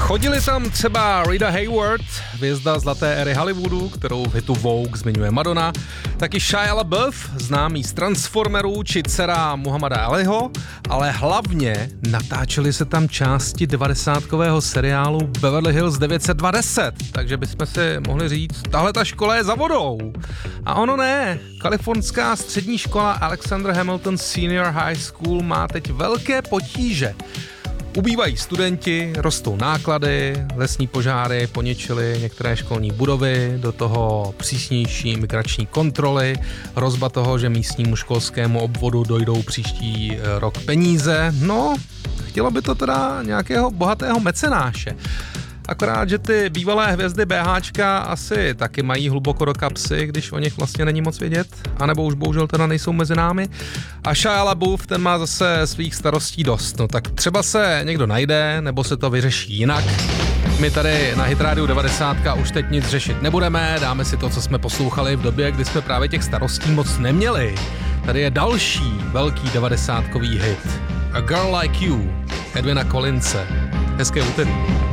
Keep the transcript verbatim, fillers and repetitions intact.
Chodili tam třeba Rita Hayworth, hvězda zlaté éry Hollywoodu, kterou v hitu Vogue zmiňuje Madonna, taky Shia LaBeouf, známý z Transformerů, či dcera Muhammada Aliho, ale hlavně natáčely se tam části devadesátkového seriálu Beverly Hills devět set dvacet, takže bychom si mohli říct, tahle ta škola je za vodou. A ono ne, kalifornská střední škola Alexander Hamilton Senior High School má teď velké potíže. Ubývají studenti, rostou náklady, lesní požáry poničily některé školní budovy, do toho přísnější migrační kontroly, hrozba toho, že místnímu školskému obvodu dojdou příští rok peníze. No, chtělo by to teda nějakého bohatého mecenáše. Akorát, že ty bývalé hvězdy BHčka asi taky mají hluboko do kapsy, když o nich vlastně není moc vědět, anebo už bohužel teda nejsou mezi námi. A Shia LaBeouf, ten má zase svých starostí dost, no tak třeba se někdo najde, nebo se to vyřeší jinak. My tady na Hit Radio devadesát už teď nic řešit nebudeme, dáme si to, co jsme poslouchali v době, kdy jsme právě těch starostí moc neměli. Tady je další velký devadesátkový hit. A Girl Like You, Edwina Collinse. Hezké úterý.